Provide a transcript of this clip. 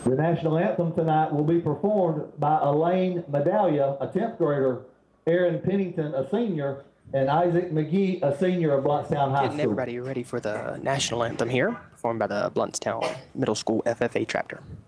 The national anthem tonight will be performed by Elaine Medallia, a 10th grader, Aaron Pennington, a senior, and Isaac McGee, a senior of Blountstown High Getting School. everybody ready for the national anthem here, performed by the Blountstown Middle School FFA chapter.